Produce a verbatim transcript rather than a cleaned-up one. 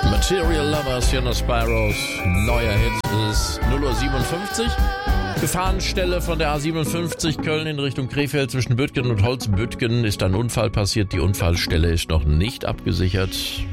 Material Lovers, hier noch Spyros. Neuer Hit ist null Uhr siebenundfünfzig. Gefahrenstelle von der A siebenundfünfzig Köln in Richtung Krefeld zwischen Büttgen und Holzbüttgen ist ein Unfall passiert. Die Unfallstelle ist noch nicht abgesichert.